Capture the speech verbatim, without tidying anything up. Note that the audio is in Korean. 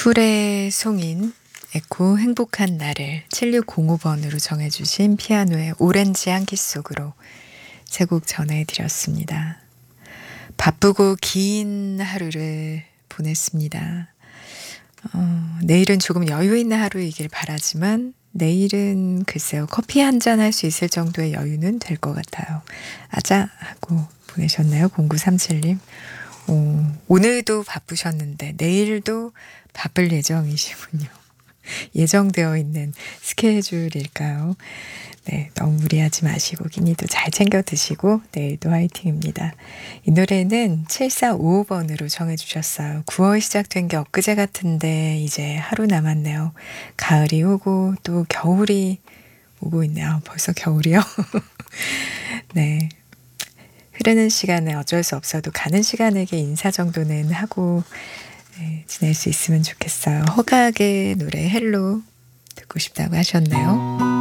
쿨의 송인 에코 행복한 나를 칠육공오 번으로 정해주신 피아노의 오렌지 향기 속으로 세 곡 전해드렸습니다. 바쁘고 긴 하루를 보냈습니다. 어, 내일은 조금 여유 있는 하루이길 바라지만 내일은 글쎄요, 커피 한 잔 할 수 있을 정도의 여유는 될 것 같아요. 아자 하고 보내셨네요. 공구삼칠님. 오, 오늘도 바쁘셨는데 내일도 바쁠 예정이시군요. 예정되어 있는 스케줄일까요? 네, 너무 무리하지 마시고 끼니도 잘 챙겨 드시고 내일도 화이팅입니다. 이 노래는 칠사오오 번으로 정해주셨어요. 구월 시작된 게 엊그제 같은데 이제 하루 남았네요. 가을이 오고 또 겨울이 오고 있네요. 벌써 겨울이요? 네. 흐르는 시간에 어쩔 수 없어도 가는 시간에게 인사 정도는 하고 네, 지낼 수 있으면 좋겠어요. 허각의 노래 헬로 듣고 싶다고 하셨네요.